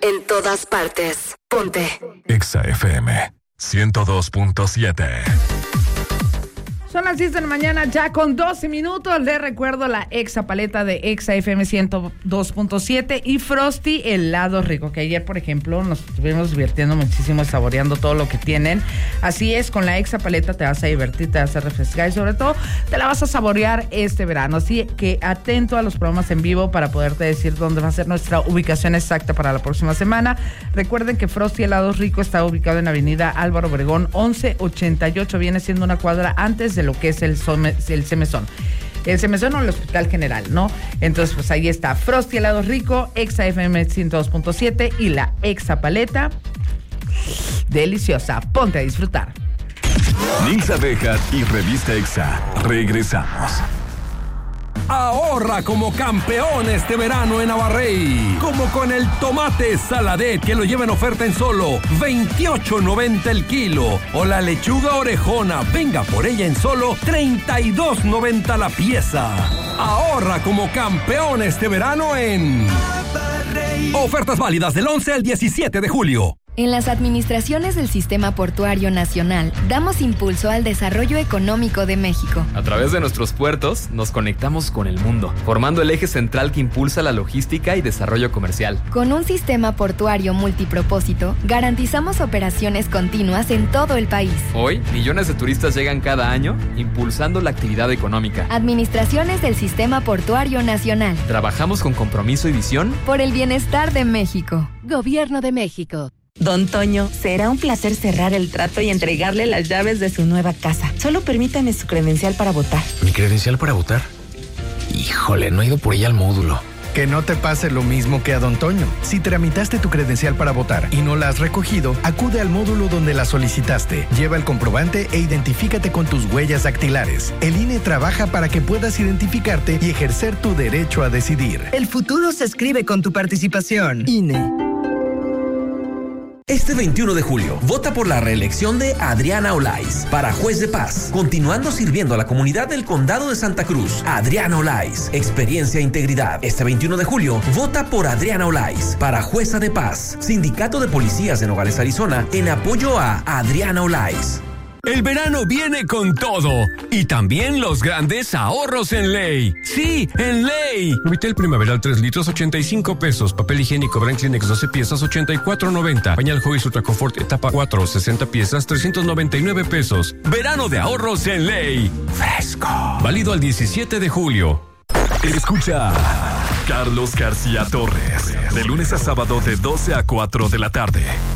en todas partes. Ponte Exa FM 102.7. Son las 10 de la mañana, ya con 12 minutos. Les recuerdo la Exa paleta de Exa FM 102.7 y Frosty helado rico, que ayer, por ejemplo, nos estuvimos divirtiendo muchísimo saboreando todo lo que tienen. Así es, con la Exa paleta te vas a divertir, te vas a refrescar y sobre todo te la vas a saborear este verano. Así que atento a los programas en vivo para poderte decir dónde va a ser nuestra ubicación exacta para la próxima semana. Recuerden que Frosty helado rico está ubicado en Avenida Álvaro Obregón 1188, viene siendo una cuadra antes de lo que es el Semezón. El Semezón o el Hospital General, ¿no? Entonces, pues ahí está Frosty helado rico, Exa FM 102.7 y la Exa paleta. Deliciosa. Ponte a disfrutar. Nilsa Abejas y Revista Exa. Regresamos. Ahorra como campeón este verano en Abarrey. Como con el tomate Saladet, que lo lleva en oferta en solo $28.90 el kilo. O la lechuga orejona, venga por ella en solo $32.90 la pieza. Ahorra como campeón este verano en Abarrey. Ofertas válidas del 11 al 17 de julio. En las administraciones del Sistema Portuario Nacional, damos impulso al desarrollo económico de México. A través de nuestros puertos, nos conectamos con el mundo, formando el eje central que impulsa la logística y desarrollo comercial. Con un sistema portuario multipropósito, garantizamos operaciones continuas en todo el país. Hoy, millones de turistas llegan cada año, impulsando la actividad económica. Administraciones del Sistema Portuario Nacional. Trabajamos con compromiso y visión por el bienestar de México. Gobierno de México. Don Toño, será un placer cerrar el trato y entregarle las llaves de su nueva casa. Solo permítame su credencial para votar. ¿Mi credencial para votar? Híjole, no he ido por ella al módulo. Que no te pase lo mismo que a Don Toño. Si tramitaste tu credencial para votar y no la has recogido, acude al módulo donde la solicitaste. Lleva el comprobante e identifícate con tus huellas dactilares. El INE trabaja para que puedas identificarte y ejercer tu derecho a decidir. El futuro se escribe con tu participación. INE. Este 21 de julio, vota por la reelección de Adriana Olaiz para juez de paz, continuando sirviendo a la comunidad del Condado de Santa Cruz. Adriana Olaiz, experiencia e integridad. Este 21 de julio, vota por Adriana Olaiz para jueza de paz. Sindicato de Policías de Nogales, Arizona, en apoyo a Adriana Olaiz. El verano viene con todo y también los grandes ahorros en Ley. Sí, en Ley. Vitel primaveral 3 litros, 85 pesos. Papel higiénico Brankleenex 12 piezas, 84.90. Pañal Hobbies Ultra Confort etapa 4, 60 piezas, 399 pesos. Verano de ahorros en Ley. Fresco. Válido al 17 de julio. Escucha Carlos García Torres, de lunes a sábado de 12 a 4 de la tarde.